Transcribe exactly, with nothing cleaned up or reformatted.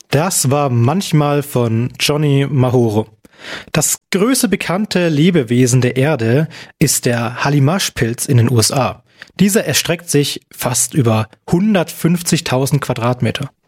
Das war manchmal von Johnny Mahoro. Das größte bekannte Lebewesen der Erde ist der Hallimasch-Pilz in den U S A. Dieser erstreckt sich fast über hundertfünfzigtausend Quadratmeter.